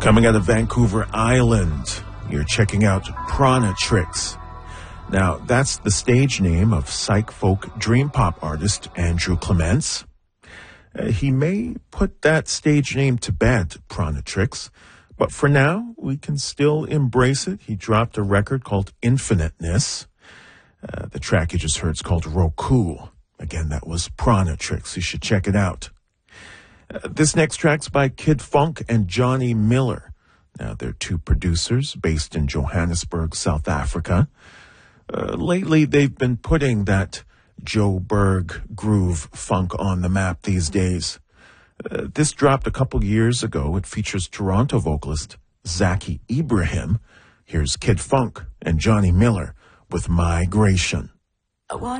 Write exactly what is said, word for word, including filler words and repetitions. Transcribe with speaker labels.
Speaker 1: Coming out of Vancouver Island, you're checking out Prana Tricks. Now, that's the stage name of psych folk dream pop artist Andrew Clements. Uh, he may put that stage name to bed, Prana Tricks, but for now, we can still embrace it. He dropped a record called Infiniteness. Uh, the track you just heard is called Roku. Again, that was Prana Tricks. You should check it out. Uh, this next track's by Kid Funk and Johnny Miller. Now, they're two producers based in Johannesburg, South Africa. Uh, lately, they've been putting that Joburg groove funk on the map these days. Uh, this dropped a couple years ago. It features Toronto vocalist Zaki Ibrahim. Here's Kid Funk and Johnny Miller with Migration.
Speaker 2: I want